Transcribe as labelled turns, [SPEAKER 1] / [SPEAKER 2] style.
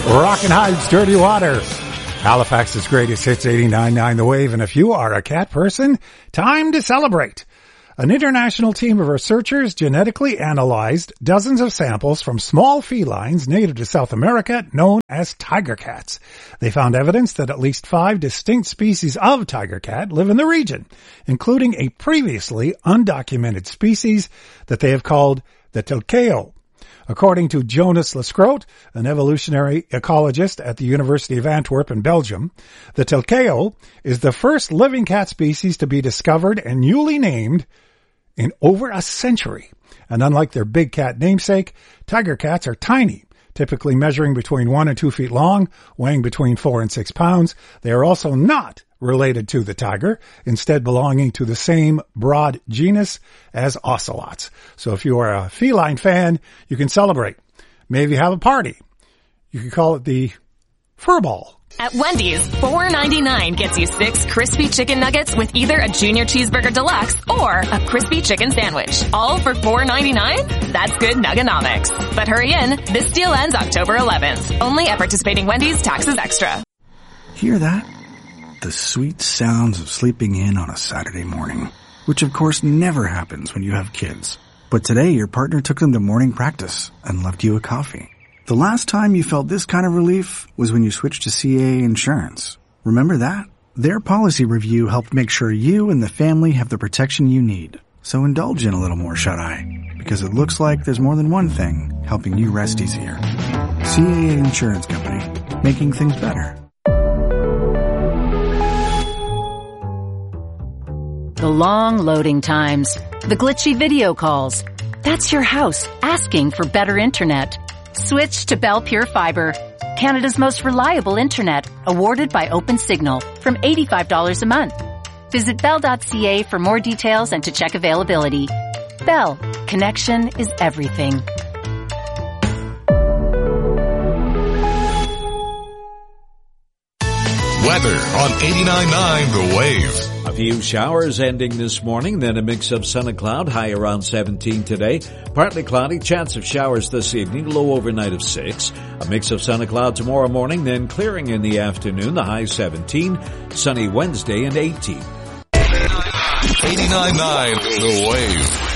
[SPEAKER 1] Rockin' Hides, Dirty Water. Halifax's greatest hits, 89.9 The Wave. And if you are a cat person, time to celebrate. An international team of researchers genetically analyzed dozens of samples from small felines native to South America known as tiger cats. They found evidence that at least 5 distinct species of tiger cat live in the region, including a previously undocumented species that they have called the Tilkeo. According to Jonas Lescrote, an evolutionary ecologist at the University of Antwerp in Belgium, the Tilkeo is the first living cat species to be discovered and newly named in over a century. And unlike their big cat namesake, tiger cats are tiny, typically measuring between 1 and 2 feet long, weighing between 4 and 6 pounds. They are also not related to the tiger, instead belonging to the same broad genus as ocelots. So if you are a feline fan, you can celebrate. Maybe have a party. You can call it the fur ball.
[SPEAKER 2] At Wendy's, $4.99 gets you 6 crispy chicken nuggets with either a junior cheeseburger deluxe or a crispy chicken sandwich. All for $4.99? That's good nuggenomics. But hurry in, this deal ends October 11th. Only at participating Wendy's, taxes extra.
[SPEAKER 3] Hear that? The sweet sounds of sleeping in on a Saturday morning, which of course never happens when you have kids. But today your partner took them to morning practice and left you a coffee. The last time you felt this kind of relief was when you switched to CAA Insurance. Remember that? Their policy review helped make sure you and the family have the protection you need. So indulge in a little more shut-eye, because it looks like there's more than one thing helping you rest easier. CAA Insurance Company, making things better.
[SPEAKER 4] The long loading times, the glitchy video calls. That's your house asking for better internet. Switch to Bell Pure Fiber, Canada's most reliable internet, awarded by OpenSignal, from $85 a month. Visit bell.ca for more details and to check availability. Bell, connection is everything.
[SPEAKER 5] Weather on 89.9 The Wave.
[SPEAKER 6] A few showers ending this morning, then a mix of sun and cloud, high around 17 today. Partly cloudy, chance of showers this evening, low overnight of 6. A mix of sun and cloud tomorrow morning, then clearing in the afternoon, the high 17. Sunny Wednesday and 18.
[SPEAKER 5] 89.9 The Wave.